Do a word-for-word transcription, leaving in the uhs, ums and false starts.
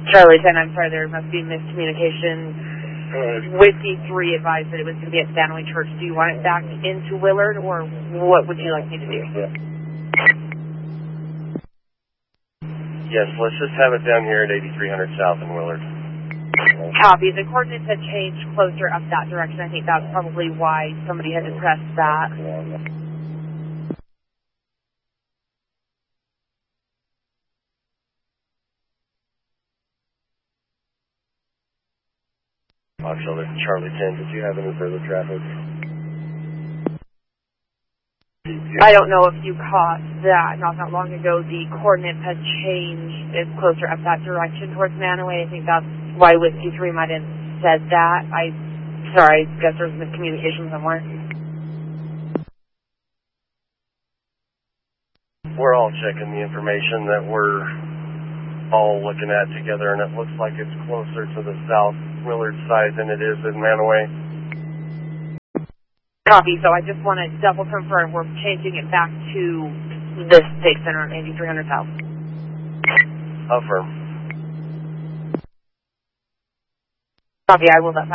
Charlie ten, I'm sorry, there must be miscommunication. Whiskey three advised that it was going to be at Stanley Church. Do you want it back into Willard, or what would you like me to do? Yes, let's just have it down here at eighty-three hundred South in Willard. Copy. The coordinates had changed closer up that direction. I think that's probably why somebody had pressed that. Foxtrot, this is Charlie ten. Did you have any further traffic? I don't know if you caught that. Not that long ago, the coordinates had changed. It's closer up that direction towards Manaway. I think that's why Whiskey three might have said that. I, sorry, I guess there's miscommunication somewhere. We're all checking the information that we're all looking at together, and it looks like it's closer to the South Willard side than it is in Manaway. Copy. So I just want to double confirm we're changing it back to the State Center on eighty-three hundred South. Affirm. Copy. I will let